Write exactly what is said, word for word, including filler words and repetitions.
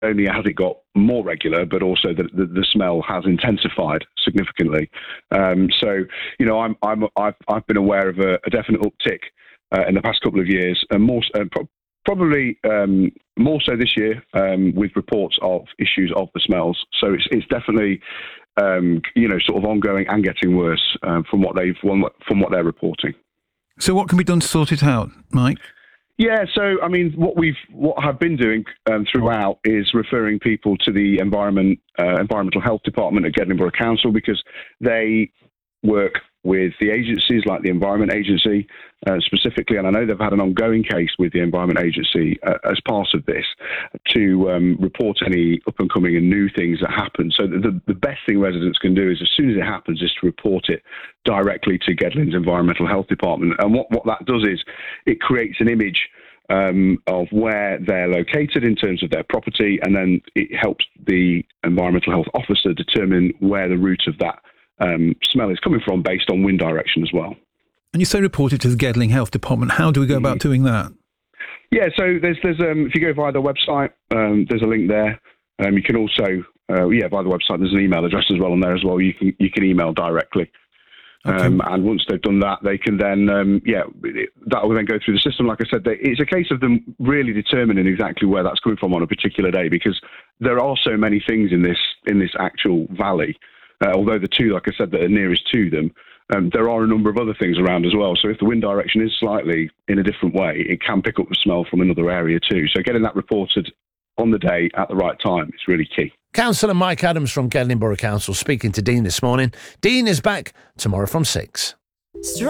only has it got more regular, but also the, the, the smell has intensified significantly. Um, so, you know, I'm, I'm, I've, I've been aware of a, a definite uptick uh, in the past couple of years, and more uh, pro- probably um, more so this year um, with reports of issues of the smells. So it's, it's definitely, um, you know, sort of ongoing and getting worse uh, from what they've from what they're reporting. So what can be done to sort it out, Mike? Yeah, so I mean, what we've what I've been doing um, throughout is referring people to the environment uh, environmental health department at Gedling Borough Council, because they work with the agencies like the Environment Agency uh, specifically, and I know they've had an ongoing case with the Environment Agency uh, as part of this to um, report any up and coming and new things that happen. So the, the best thing residents can do is, as soon as it happens, is to report it directly to Gedling's Environmental Health Department. And what, what that does is it creates an image um, of where they're located in terms of their property, and then it helps the Environmental Health Officer determine where the root of that Um, smell is coming from based on wind direction as well. And you say report it to the Gedling Health Department. How do we go about doing that? Yeah, so there's there's um, if you go via the website, um, there's a link there. Um, you can also uh, yeah via the website there's an email address as well on there as well. You can you can email directly. Okay. Um, and once they've done that, they can then um, yeah that will then go through the system. Like I said, they, it's a case of them really determining exactly where that's coming from on a particular day, because there are so many things in this in this actual valley. Uh, although the two, like I said, that are nearest to them, um, there are a number of other things around as well. So if the wind direction is slightly in a different way, it can pick up the smell from another area too. So getting that reported on the day at the right time is really key. Councillor Mike Adams from Gedling Borough Council speaking to Dean this morning. Dean is back tomorrow from six.